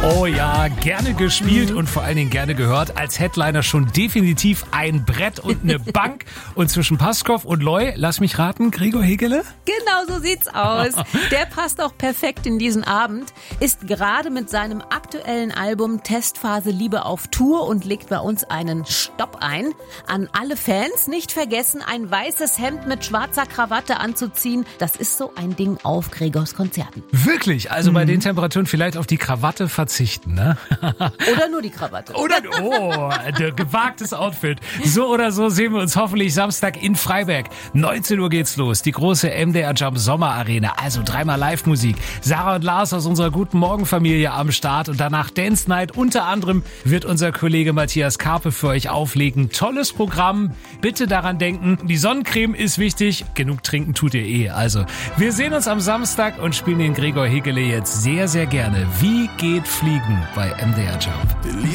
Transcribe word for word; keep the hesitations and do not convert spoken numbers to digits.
Oh ja, gerne gespielt Mhm. und vor allen Dingen gerne gehört. Als Headliner schon definitiv ein Brett und eine Bank. Und zwischen Paskow und Loy, lass mich raten, Gregor Hegele? Genau so sieht's aus. Der passt auch perfekt in diesen Abend, ist gerade mit seinem aktuellen Album Testphase Liebe auf Tour und legt bei uns einen Stopp ein. An alle Fans nicht vergessen, ein weißes Hemd mit schwarzer Krawatte anzuziehen. Das ist so ein Ding auf Gregors Konzerten. Wirklich? Also bei den Temperaturen vielleicht auf die Krawatte verzichten, ne? Oder nur die Krawatte. Oder, oh, ein gewagtes Outfit. So oder so sehen wir uns hoffentlich Samstag in Freiberg. neunzehn Uhr geht's los. Die große M D R Jump Sommer Arena. Also dreimal Live-Musik. Sarah und Lars aus unserer Guten Morgen-Familie am Start. Und danach Dance Night. Unter anderem wird unser Kollege Matthias Karpe für euch auflegen. Tolles Programm. Bitte daran denken, die Sonnencreme ist wichtig. Genug trinken tut ihr eh. Also, wir sehen uns am Samstag und spielen den Gregor Hegele jetzt sehr, sehr gerne. Wie geht Fliegen bei M D R Jump?